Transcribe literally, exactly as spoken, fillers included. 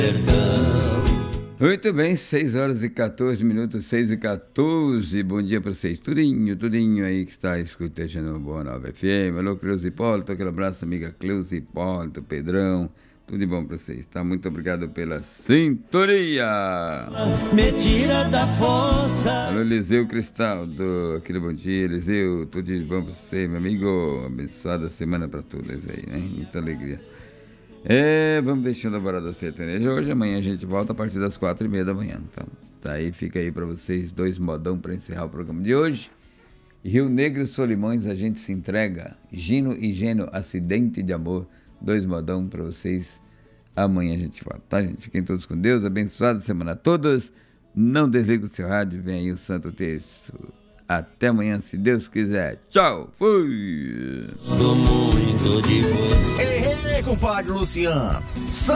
Muito bem, seis horas e quatorze minutos, seis e quatorze. Bom dia para vocês, tudinho, tudinho aí que está escutando o Boa Nova F M. Alô, Cleusa Hipólito, aquele abraço, amiga Cleusa Hipólito, Pedrão. Tudo de bom para vocês, tá? Muito obrigado pela sintonia. Me tira da força. Alô, Eliseu Cristaldo, aquele bom dia, Eliseu. Tudo de bom para você, meu amigo. Abençoada semana para todos aí, né? Muita alegria. É, vamos deixando a Barada Sertaneja hoje. Amanhã a gente volta a partir das quatro e meia da manhã. Então, tá aí, fica aí para vocês dois modão para encerrar o programa de hoje. Rio Negro e Solimões, a gente se entrega. Gino e Geno, acidente de amor. Dois modão para vocês. Amanhã a gente volta, tá, gente? Fiquem todos com Deus. Abençoada semana a todos. Não desliga o seu rádio. Vem aí o Santo Terço. Até amanhã, se Deus quiser. Tchau. Fui. Sou muito de você. Ei, ei, compadre Luciano.